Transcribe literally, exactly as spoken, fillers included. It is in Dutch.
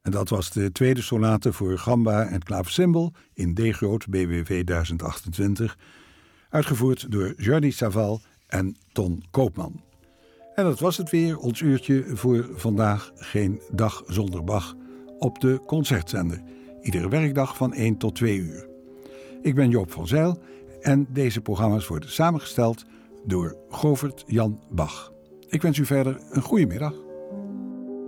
En dat was de tweede sonate voor gamba en klaversymbol in D-groot B W V duizend achtentwintig, uitgevoerd door Jordi Savall en Ton Koopman. En dat was het weer, ons uurtje voor vandaag. Geen dag zonder Bach op de Concertzender. Iedere werkdag van één tot twee uur. Ik ben Joop van Zijl en deze programma's worden samengesteld door Govert Jan Bach. Ik wens u verder een goede middag.